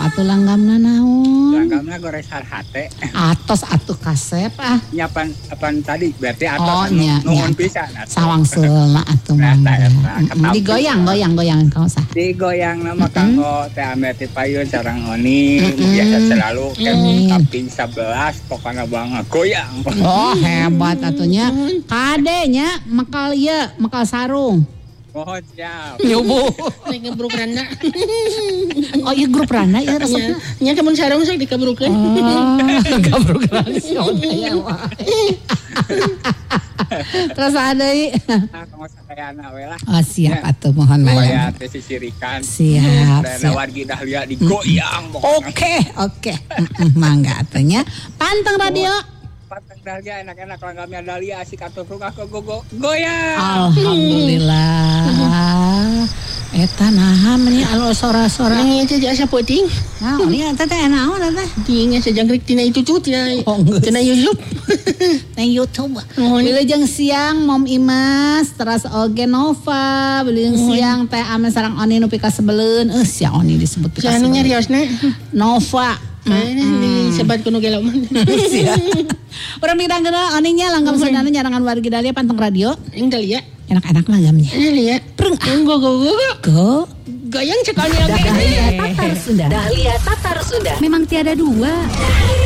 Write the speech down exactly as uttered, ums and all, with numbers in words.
atuh langgamna naon? Langgamna goresan hate. Atos atuh kasep ah. Nyapan apan tadi berarti atos oh, anu nya, nuhun nya. pisan. Sawangseulna atuh mangga. Digoyang, goyang, goyang kau sah. Digoyang nama kanggo teh ame ti payun sareng Oni biasa selalu kaping sebelas pokona banget goyang. Oh, hebat atunya. Kadenya makal ieu, makal sarung. Oh, siap. Yo, Bu. Lagi grup randa. Oh, iya grup randa ya resepna. Nya kemun sarung sok dikabrukeun. Oh, kabruk rasion aya wah. Terus ada i. Nah, kamu sadayana we lah. Oh, siap atuh mohon maaf. Supaya teh sisirikan. Siap. Dan wargi dahlia digoyang. Oke, oke. Mangga atunya. Panteng radio. Panteng dahlia enak-enak langgamnya dahlia asik atuh rugah ke gogo goyang. Alhamdulillah. Eta naha meni alo sora-sora. Yang itu jasa puting. Nah, ini eta teh naon eta? Tingnya sejangkrik tina itu tuh tina. Tina YouTube. Nang YouTube. Wilujeng siang Mom Imas, terus oge Nova, wilujeng siang teh ame sareng Oni nu pika sebeleun. Eh sia Oni disebut pika sebeleun. Anu nyariosna Nova. Ini sebat kuno gelo man. Urang midangkeun Oninya langgam saudana nyarangan wargi Dahlia panteng radio. Yang Dahlia. Enak-enak langgamnya. Dahlia. Preng go go go. Go. Goyang cekali oge. Dahlia Tatar Sunda. Dahlia Tatar Sunda. Memang tiada dua.